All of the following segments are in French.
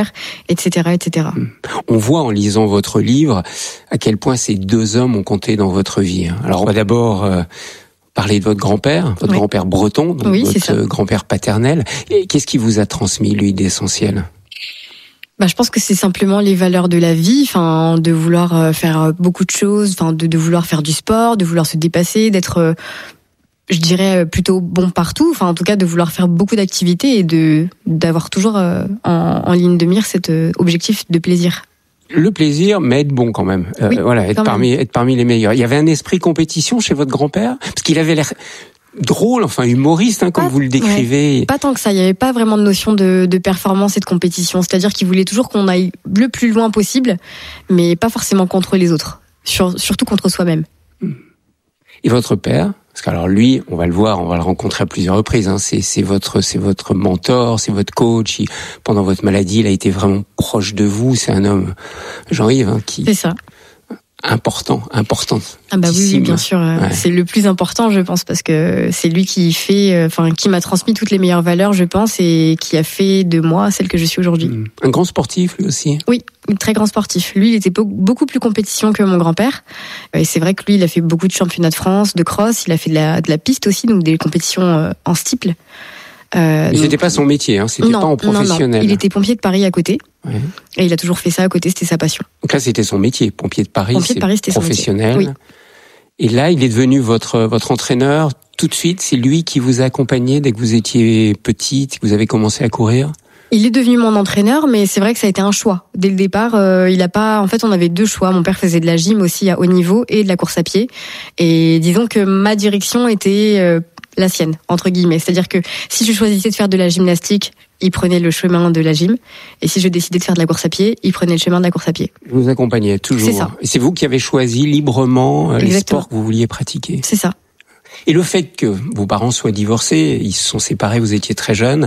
faire, etc., etc. On voit en lisant votre livre à quel point ces deux hommes ont compté dans votre vie. Alors on va d'abord parler de votre grand-père, grand-père breton, donc votre grand-père paternel. Et qu'est-ce qui vous a transmis, lui, d'essentiel ? Je pense que c'est simplement les valeurs de la vie, de vouloir faire beaucoup de choses, de vouloir faire du sport, de vouloir se dépasser, d'être, je dirais, plutôt bon partout, en tout cas de vouloir faire beaucoup d'activités et d'avoir toujours en ligne de mire cet objectif de plaisir. Le plaisir, mais être bon quand même. Être parmi les meilleurs. Il y avait un esprit compétition chez votre grand-père, parce qu'il avait l'air drôle, humoriste, comme vous le décrivez. Ouais, pas tant que ça. Il n'y avait pas vraiment de notion de performance et de compétition. C'est-à-dire qu'il voulait toujours qu'on aille le plus loin possible, mais pas forcément contre les autres. Surtout contre soi-même. Et votre père? Parce que alors lui, on va le voir, on va le rencontrer à plusieurs reprises. C'est votre mentor, c'est votre coach. Pendant votre maladie, il a été vraiment proche de vous. C'est un homme, Jean-Yves, qui. C'est ça. Important. Oui, bien sûr. C'est le plus important, je pense, parce que c'est lui qui qui m'a transmis toutes les meilleures valeurs, je pense, et qui a fait de moi celle que je suis aujourd'hui. Un grand sportif, lui aussi. Oui, un très grand sportif. Lui, il était beaucoup plus compétition que mon grand-père. Et c'est vrai que lui, il a fait beaucoup de championnats de France, de cross. Il a fait de la piste aussi, donc des compétitions en steeple. Mais c'était pas son métier, c'était pas en professionnel. Non. Il était pompier de Paris à côté. Ouais. Et il a toujours fait ça à côté, c'était sa passion. Donc là, c'était son métier, pompier de Paris, c'était professionnel. Son métier. Oui. Et là, il est devenu votre entraîneur tout de suite. C'est lui qui vous a accompagné dès que vous étiez petite, que vous avez commencé à courir. Il est devenu mon entraîneur, mais c'est vrai que ça a été un choix. Dès le départ, on avait deux choix. Mon père faisait de la gym aussi à haut niveau et de la course à pied. Et disons que ma direction était la sienne, entre guillemets. C'est-à-dire que si je choisissais de faire de la gymnastique, il prenait le chemin de la gym. Et si je décidais de faire de la course à pied, il prenait le chemin de la course à pied. Vous accompagnez toujours. C'est ça. Et c'est vous qui avez choisi librement les sports que vous vouliez pratiquer. C'est ça. Et le fait que vos parents soient divorcés, ils se sont séparés, vous étiez très jeune,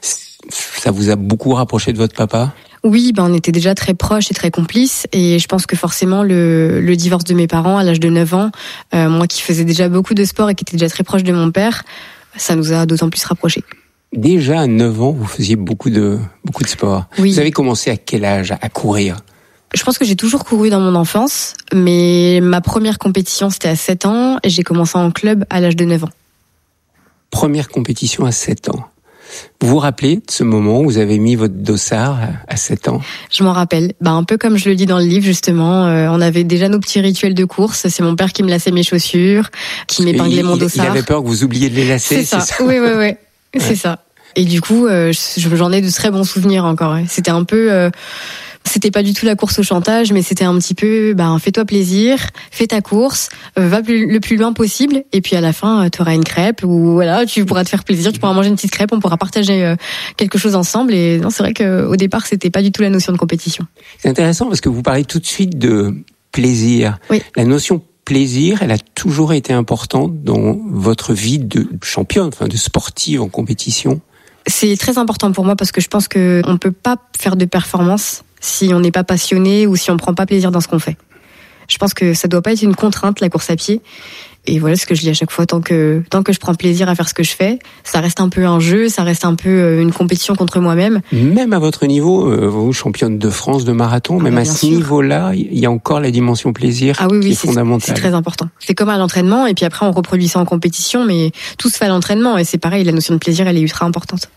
ça vous a beaucoup rapproché de votre papa ? Oui, on était déjà très proches et très complices. Et je pense que forcément, le divorce de mes parents à l'âge de 9 ans, moi qui faisais déjà beaucoup de sport et qui était déjà très proche de mon père, ça nous a d'autant plus rapprochés. Déjà à 9 ans, vous faisiez beaucoup de sport. Oui. Vous avez commencé à quel âge à courir ? Je pense que j'ai toujours couru dans mon enfance, mais ma première compétition, c'était à 7 ans et j'ai commencé en club à l'âge de 9 ans. Première compétition à 7 ans. Vous vous rappelez de ce moment où vous avez mis votre dossard à 7 ans ? Je m'en rappelle. Un peu comme je le dis dans le livre, justement. On avait déjà nos pettais rituels de course. C'est mon père qui me laçait mes chaussures, qui m'épinglait mon dossard. Il avait peur que vous oubliez de les lacer, c'est ça. Oui. C'est ça. Et du coup, j'en ai de très bons souvenirs encore. C'était un peu... C'était pas du tout la course au chantage, mais c'était un petit peu, fais-toi plaisir, fais ta course, va le plus loin possible, et puis à la fin, tu auras une crêpe, ou voilà, tu pourras te faire plaisir, tu pourras manger une petite crêpe, on pourra partager quelque chose ensemble, et non, c'est vrai qu'au départ, c'était pas du tout la notion de compétition. C'est intéressant parce que vous parlez tout de suite de plaisir. Oui. La notion plaisir, elle a toujours été importante dans votre vie de championne, de sportive en compétition. C'est très important pour moi parce que je pense que on peut pas faire de performance si on n'est pas passionné ou si on prend pas plaisir dans ce qu'on fait. Je pense que ça doit pas être une contrainte, la course à pied. Et voilà ce que je dis à chaque fois, tant que je prends plaisir à faire ce que je fais, ça reste un peu un jeu, ça reste un peu une compétition contre moi-même. Même à votre niveau, vous championne de France de marathon, même à ce niveau-là, il y a encore la dimension plaisir qui est fondamentale. C'est très important. C'est comme à l'entraînement, et puis après on reproduit ça en compétition, mais tout se fait à l'entraînement, et c'est pareil, la notion de plaisir, elle est ultra importante.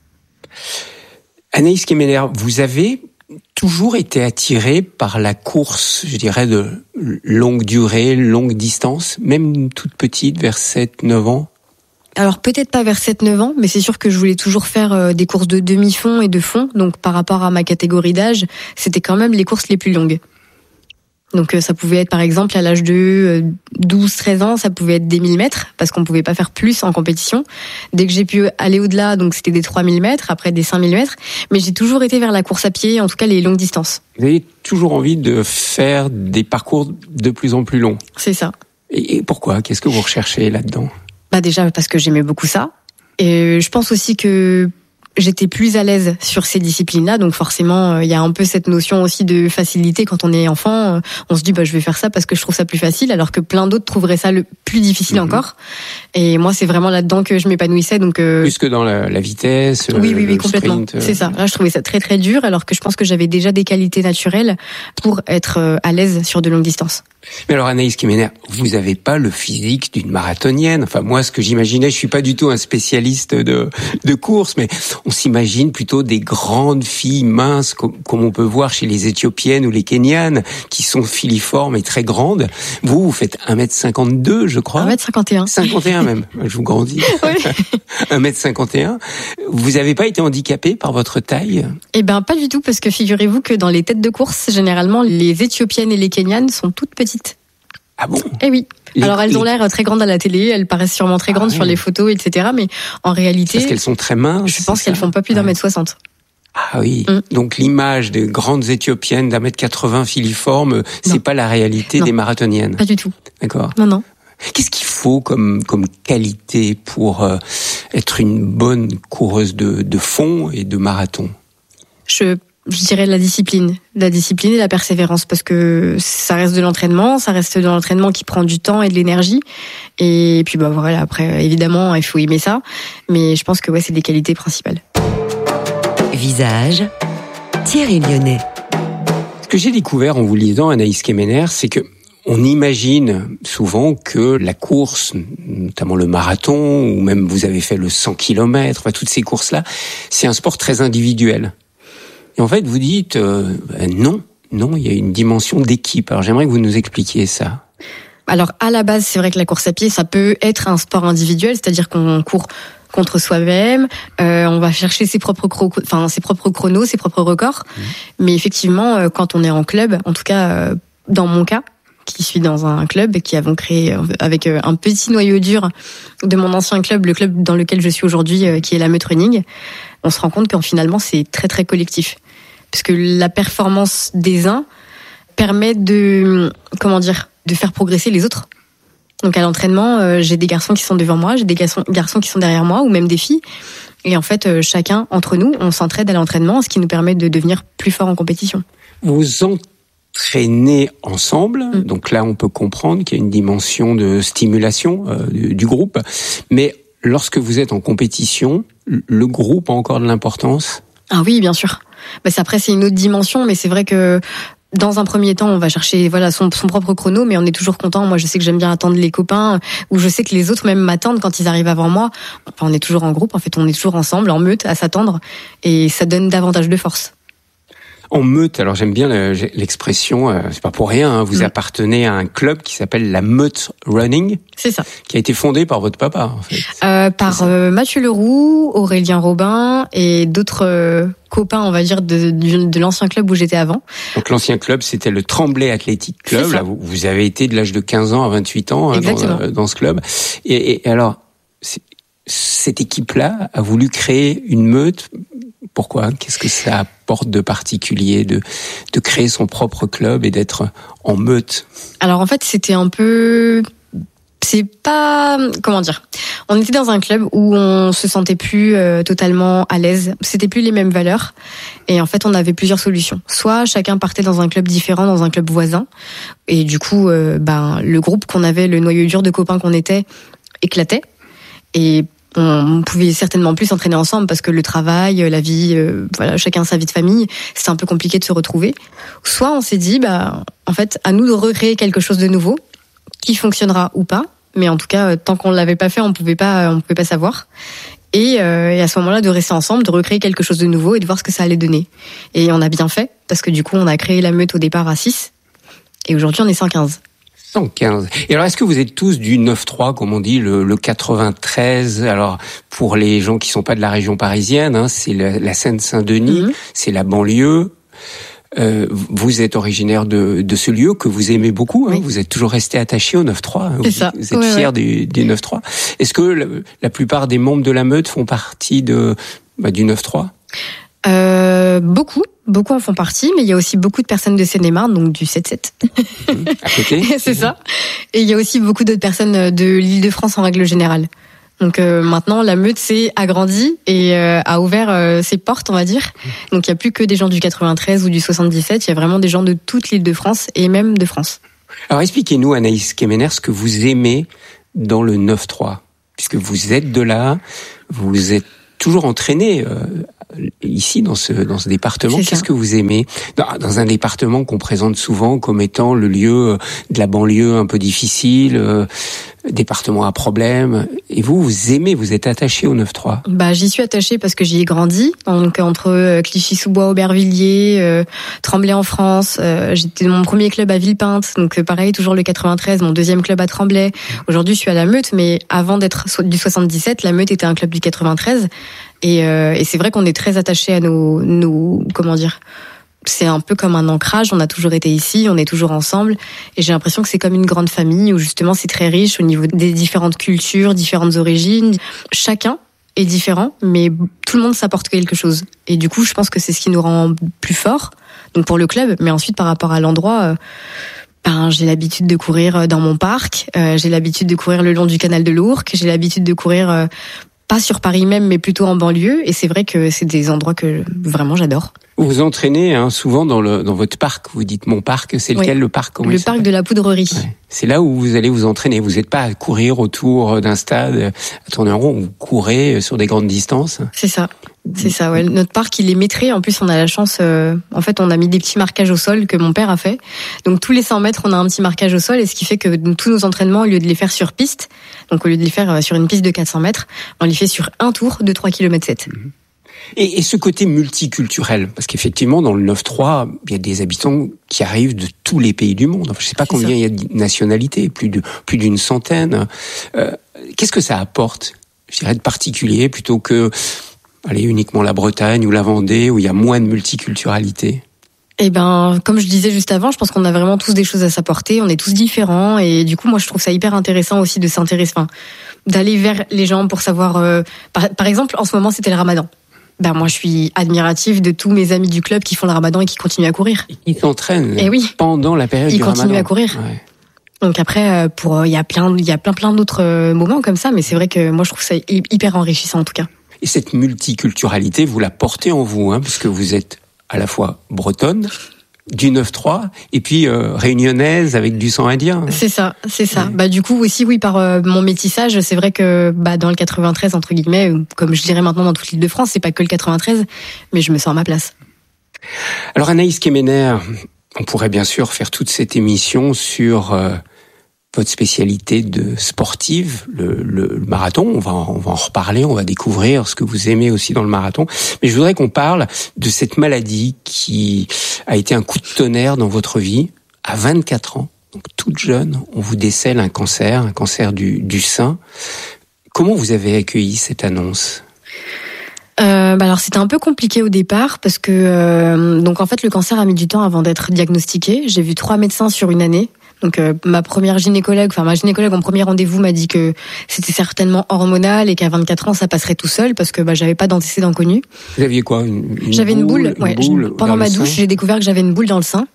Anaïs Kemener, vous avez toujours été attirée par la course, je dirais, de longue durée, longue distance, même toute petite, vers 7-9 ans? Alors peut-être pas vers 7-9 ans, mais c'est sûr que je voulais toujours faire des courses de demi-fond et de fond. Donc par rapport à ma catégorie d'âge, c'était quand même les courses les plus longues. Donc ça pouvait être par exemple à l'âge de 12-13 ans, ça pouvait être des 1000 mètres, parce qu'on pouvait pas faire plus en compétition. Dès que j'ai pu aller au-delà, donc c'était des 3000 mètres, après des 5000 mètres. Mais j'ai toujours été vers la course à pied, en tout cas les longues distances. Vous avez toujours envie de faire des parcours de plus en plus longs. C'est ça. Et pourquoi ? Qu'est-ce que vous recherchez là-dedans ? Déjà parce que j'aimais beaucoup ça. Et je pense aussi que j'étais plus à l'aise sur ces disciplines-là, donc forcément, il y a un peu cette notion aussi de facilité quand on est enfant. On se dit, je vais faire ça parce que je trouve ça plus facile, alors que plein d'autres trouveraient ça le plus difficile encore. Et moi, c'est vraiment là-dedans que je m'épanouissais. Donc plus que dans la vitesse. Oui, complètement. C'est ça. Là, je trouvais ça très très dur, alors que je pense que j'avais déjà des qualités naturelles pour être à l'aise sur de longues distances. Mais alors Anaïs Kemener, vous avez pas le physique d'une marathonienne. Enfin moi, ce que j'imaginais, je suis pas du tout un spécialiste de course, mais on s'imagine plutôt des grandes filles minces, comme on peut voir chez les Éthiopiennes ou les Kenyanes, qui sont filiformes et très grandes. Vous faites 1m52, je crois. 1m51. 51 même. Je vous grandis. Oui. 1m51. Vous avez pas été handicapée par votre taille? Eh ben, pas du tout, parce que figurez-vous que dans les têtes de course, généralement, les Éthiopiennes et les Kenyanes sont toutes petites. Ah bon? Eh oui. Alors elles ont l'air très grandes à la télé, elles paraissent sûrement très grandes sur les photos, etc. Mais en réalité, parce qu'elles sont très minces. Je pense qu'elles font pas plus d'1m60. Ah oui. Donc l'image des grandes Éthiopiennes d'1m80 filiformes, c'est pas la réalité des marathoniennes. Pas du tout. D'accord. Non. Qu'est-ce qu'il faut comme qualité pour être une bonne coureuse de fond et de marathon? Je dirais la discipline et la persévérance, parce que ça reste de l'entraînement qui prend du temps et de l'énergie. Et puis voilà, après évidemment il faut aimer ça, mais je pense que c'est des qualités principales. Visage, Thierry Lyonnais. Ce que j'ai découvert en vous lisant, Anaïs Kemener, c'est que on imagine souvent que la course, notamment le marathon, ou même vous avez fait le 100 km, toutes ces courses-là, c'est un sport très individuel. Et en fait, vous dites non, il y a une dimension d'équipe. Alors j'aimerais que vous nous expliquiez ça. Alors à la base, c'est vrai que la course à pied, ça peut être un sport individuel, c'est-à-dire qu'on court contre soi-même, on va chercher ses propres chronos, ses propres records. Mais effectivement, quand on est en club, en tout cas dans mon cas, qui suis dans un club qui avons créé avec un petit noyau dur de mon ancien club, le club dans lequel je suis aujourd'hui, qui est la Meute Running, on se rend compte qu'en finalement c'est très très collectif. Parce que la performance des uns permet de faire progresser les autres. Donc à l'entraînement, j'ai des garçons qui sont devant moi, j'ai des garçons qui sont derrière moi, ou même des filles. Et en fait, chacun entre nous, on s'entraide à l'entraînement, ce qui nous permet de devenir plus fort en compétition. Vous entraînez ensemble, donc là on peut comprendre qu'il y a une dimension de stimulation du groupe. Mais lorsque vous êtes en compétition, le groupe a encore de l'importance? Ah oui, bien sûr. Après, c'est une autre dimension, mais c'est vrai que dans un premier temps, on va chercher son propre chrono, mais on est toujours content. Moi, je sais que j'aime bien attendre les copains, ou je sais que les autres même m'attendent quand ils arrivent avant moi. On est toujours en groupe, en fait, on est toujours ensemble, en meute, à s'attendre, et ça donne davantage de force. En meute, alors j'aime bien l'expression, c'est pas pour rien, vous appartenez à un club qui s'appelle la Meute Running. C'est ça. Qui a été fondé par votre papa, en fait. Par Mathieu Leroux, Aurélien Robin et d'autres copains, on va dire, de l'ancien club où j'étais avant. Donc l'ancien club, c'était le Tremblay Athletic Club. Là, vous avez été de l'âge de 15 ans à 28 ans dans ce club. Et alors, cette équipe-là a voulu créer une meute. Pourquoi? Qu'est-ce que ça apporte de particulier de créer son propre club et d'être en meute? Alors en fait, c'était un peu... C'est pas... Comment dire? On était dans un club où on se sentait plus totalement à l'aise. C'était plus les mêmes valeurs. Et en fait, on avait plusieurs solutions. Soit chacun partait dans un club différent, dans un club voisin. Et du coup, le groupe qu'on avait, le noyau dur de copains qu'on était, éclatait. Et on pouvait certainement plus s'entraîner ensemble parce que le travail, la vie, chacun sa vie de famille, c'était un peu compliqué de se retrouver. Soit on s'est dit, en fait, à nous de recréer quelque chose de nouveau, qui fonctionnera ou pas, mais en tout cas, tant qu'on l'avait pas fait, on pouvait pas savoir. Et à ce moment-là, de rester ensemble, de recréer quelque chose de nouveau et de voir ce que ça allait donner. Et on a bien fait, parce que du coup, on a créé la meute au départ à 6, et aujourd'hui, on est 115. 115. Et alors, est-ce que vous êtes tous du 9-3, comme on dit, le 93? Alors, pour les gens qui sont pas de la région parisienne, c'est la Seine-Saint-Denis, c'est la banlieue. Vous êtes originaire de ce lieu que vous aimez beaucoup. Oui. Vous êtes toujours resté attaché au 9-3. C'est ça. Vous êtes fier du 9-3. Est-ce que la plupart des membres de la meute font partie du 9-3? Beaucoup en font partie, mais il y a aussi beaucoup de personnes de Seine-et-Marne, donc du 7-7. À côté. C'est ça. Et il y a aussi beaucoup d'autres personnes de l'Île-de-France en règle générale. Donc maintenant, la Meute s'est agrandie et a ouvert ses portes, on va dire. Donc il n'y a plus que des gens du 93 ou du 77, il y a vraiment des gens de toute l'Île-de-France et même de France. Alors expliquez-nous, Anaïs Kemener, ce que vous aimez dans le 9-3, puisque vous êtes de là, vous êtes toujours entraîné ici dans ce département. Qu'est-ce que vous aimez dans un département qu'on présente souvent comme étant le lieu de la banlieue un peu difficile, département à problème, et vous aimez, vous êtes attaché au 9-3? J'y suis attachée parce que j'y ai grandi, donc entre Clichy-sous-Bois, Aubervilliers, Tremblay en France. J'étais mon premier club à Villepinte, donc pareil, toujours le 93, mon deuxième club à Tremblay. Aujourd'hui, je suis à la Meute, mais avant d'être du 77, la Meute était un club du 93, et c'est vrai qu'on est très attaché à nos comment dire. C'est un peu comme un ancrage, on a toujours été ici, on est toujours ensemble, et j'ai l'impression que c'est comme une grande famille où justement c'est très riche au niveau des différentes cultures, différentes origines. Chacun est différent, mais tout le monde s'apporte quelque chose. Et du coup, je pense que c'est ce qui nous rend plus forts, donc pour le club, mais ensuite par rapport à l'endroit... j'ai l'habitude de courir dans mon parc, j'ai l'habitude de courir le long du canal de l'Ourcq, j'ai l'habitude de courir pas sur Paris même, mais plutôt en banlieue, et c'est vrai que c'est des endroits que vraiment j'adore. Vous vous entraînez souvent dans votre parc. Vous dites mon parc, c'est lequel, le parc? Le parc de la Poudrerie. Ouais. C'est là où vous allez vous entraîner. Vous n'êtes pas à courir autour d'un stade, à tourner en rond. Vous courez sur des grandes distances. C'est ça. C'est ça, ouais. Notre parc, il est métré. En plus, on a la chance, en fait, on a mis des petits marquages au sol que mon père a fait. Donc, tous les 100 mètres, on a un petit marquage au sol, et ce qui fait que tous nos entraînements, au lieu de les faire sur piste, donc au lieu de les faire sur une piste de 400 mètres, on les fait sur un tour de 3 km 7. Et ce côté multiculturel, parce qu'effectivement, dans le 9-3, il y a des habitants qui arrivent de tous les pays du monde. Enfin, je sais pas combien il y a de nationalités, plus d'une centaine. Qu'est-ce que ça apporte, je dirais, de particulier, plutôt que uniquement la Bretagne ou la Vendée, où il y a moins de multiculturalité? Comme je disais juste avant, je pense qu'on a vraiment tous des choses à s'apporter, on est tous différents, et du coup, moi, je trouve ça hyper intéressant aussi de s'intéresser, d'aller vers les gens pour savoir, par exemple, en ce moment, c'était le Ramadan. Moi, je suis admirative de tous mes amis du club qui font le Ramadan et qui continuent à courir. Ils s'entraînent pendant la période du Ramadan. Ils continuent à courir. Ouais. Donc après, il y a plein d'autres moments comme ça, mais c'est vrai que moi, je trouve ça hyper enrichissant en tout cas. Et cette multiculturalité, vous la portez en vous, puisque vous êtes à la fois bretonne, du 9-3, et puis réunionnaise avec du sang indien. C'est ça. Ouais. Du coup aussi, oui, par mon métissage, c'est vrai que dans le 93, entre guillemets, comme je dirais maintenant dans toute l'Île-de-France, c'est pas que le 93, mais je me sens à ma place. Alors Anaïs Kemener, on pourrait bien sûr faire toute cette émission sur votre spécialité de sportive, le marathon. On va en reparler, on va découvrir ce que vous aimez aussi dans le marathon. Mais je voudrais qu'on parle de cette maladie qui a été un coup de tonnerre dans votre vie. À 24 ans, donc toute jeune, on vous décèle un cancer du sein. Comment vous avez accueilli cette annonce ? Alors c'était un peu compliqué au départ parce que donc en fait le cancer a mis du temps avant d'être diagnostiqué. J'ai vu 3 médecins sur une année. Donc ma gynécologue en premier rendez-vous m'a dit que c'était certainement hormonal et qu'à 24 ans ça passerait tout seul parce que j'avais pas d'antécédents connus. Vous aviez quoi, J'avais une boule. Pendant ma douche, j'ai découvert que j'avais une boule dans le sein.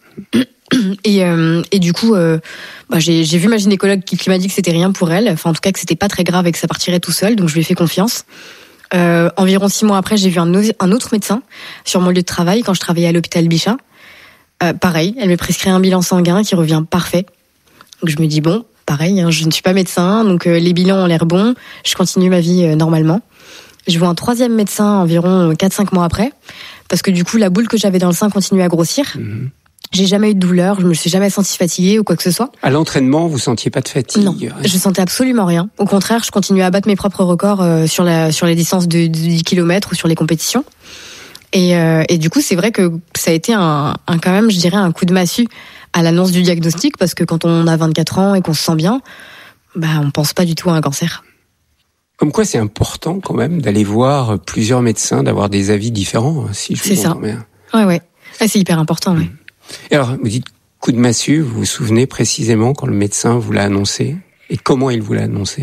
Et du coup j'ai vu ma gynécologue qui m'a dit que c'était rien pour elle, enfin en tout cas que c'était pas très grave et que ça partirait tout seul, donc je lui ai fait confiance. Environ 6 mois après, j'ai vu un autre médecin sur mon lieu de travail quand je travaillais à l'hôpital Bichat. Pareil, elle me prescrit un bilan sanguin qui revient parfait. Donc je me dis pareil, je ne suis pas médecin, donc les bilans ont l'air bons, je continue ma vie normalement. Je vois un 3e médecin environ 4-5 mois après, parce que du coup la boule que j'avais dans le sein continuait à grossir. J'ai jamais eu de douleur, je me suis jamais sentie fatiguée ou quoi que ce soit. À l'entraînement, vous sentiez pas de fatigue? Non, je sentais absolument rien. Au contraire, je continuais à battre mes propres records sur les distances de 10 km ou sur les compétitions. Et du coup, c'est vrai que ça a été quand même, je dirais, un coup de massue à l'annonce du diagnostic, parce que quand on a 24 ans et qu'on se sent bien, on pense pas du tout à un cancer. Comme quoi, c'est important quand même d'aller voir plusieurs médecins, d'avoir des avis différents, si je vous entends bien. C'est ça. Ouais. C'est hyper important, ouais. Et alors, vous dites coup de massue, vous vous souvenez précisément quand le médecin vous l'a annoncé? Et comment il vous l'a annoncé?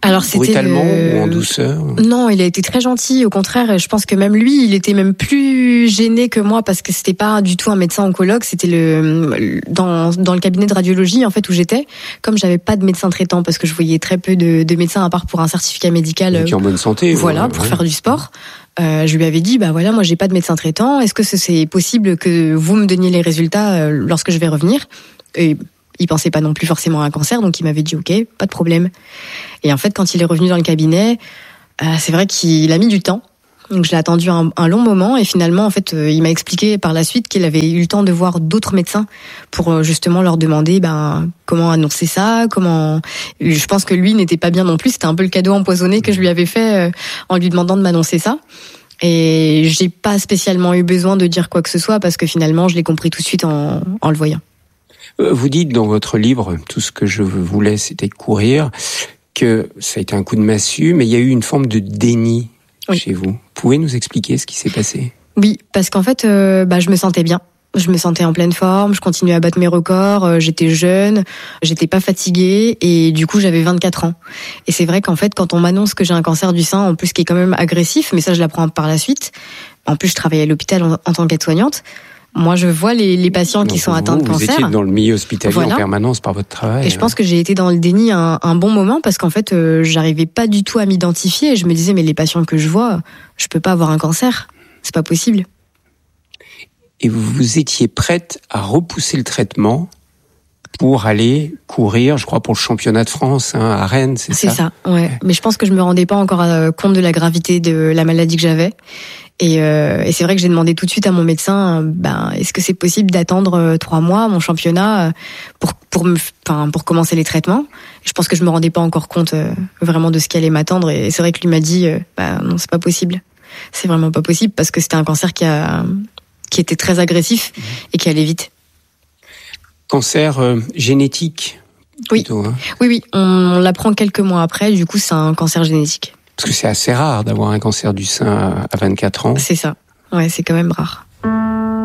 Alors c'était brutalement ou en douceur? Non, il a été très gentil. Au contraire, je pense que même lui, il était même plus gêné que moi parce que c'était pas du tout un médecin oncologue. C'était dans le cabinet de radiologie en fait où j'étais. Comme j'avais pas de médecin traitant parce que je voyais très peu de médecins à part pour un certificat médical. Qui en bonne santé. Voilà, pour faire du sport. Je lui avais dit, voilà, moi j'ai pas de médecin traitant. Est-ce que c'est possible que vous me donniez les résultats lorsque je vais revenir? Et il pensait pas non plus forcément à un cancer, donc il m'avait dit ok, pas de problème. Et en fait, quand il est revenu dans le cabinet, c'est vrai qu'il a mis du temps. Donc je l'ai attendu un long moment et finalement, en fait, il m'a expliqué par la suite qu'il avait eu le temps de voir d'autres médecins pour justement leur demander comment annoncer ça, Je pense que lui n'était pas bien non plus. C'était un peu le cadeau empoisonné que je lui avais fait en lui demandant de m'annoncer ça. Et j'ai pas spécialement eu besoin de dire quoi que ce soit parce que finalement, je l'ai compris tout de suite en le voyant. Vous dites dans votre livre, tout ce que je voulais, c'était courir, que ça a été un coup de massue, mais il y a eu une forme de déni chez vous. Vous pouvez nous expliquer ce qui s'est passé? Oui, parce qu'en fait, je me sentais bien. Je me sentais en pleine forme, je continuais à battre mes records, j'étais jeune, j'étais pas fatiguée et du coup j'avais 24 ans. Et c'est vrai qu'en fait, quand on m'annonce que j'ai un cancer du sein, en plus qui est quand même agressif, mais ça je l'apprends par la suite. En plus, je travaillais à l'hôpital en tant qu'aide-soignante. Moi, je vois les patients qui sont atteints de cancer. Vous étiez dans le milieu hospitalier en permanence par votre travail. Et je pense que j'ai été dans le déni un bon moment parce qu'en fait, j'arrivais pas du tout à m'identifier. Et je me disais, mais les patients que je vois, je peux pas avoir un cancer. C'est pas possible. Et vous étiez prête à repousser le traitement pour aller courir, je crois, pour le championnat de France à Rennes, c'est ça? C'est ça, ouais. Mais je pense que je me rendais pas encore compte de la gravité de la maladie que j'avais. Et c'est vrai que j'ai demandé tout de suite à mon médecin, est-ce que c'est possible d'attendre 3 mois mon championnat pour commencer les traitements? Et je pense que je me rendais pas encore compte vraiment de ce qui allait m'attendre. Et c'est vrai que lui m'a dit, non, c'est pas possible. C'est vraiment pas possible parce que c'était un cancer qui était très agressif et qui allait vite. Cancer génétique plutôt, hein. Oui, on l'apprend quelques mois après, du coup c'est un cancer génétique. Parce que c'est assez rare d'avoir un cancer du sein à 24 ans. C'est ça, ouais, c'est quand même rare.